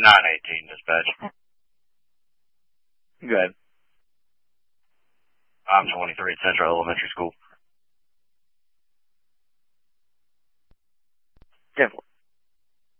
918 dispatch. Go ahead. I'm 23 at Central Elementary School. 10-4.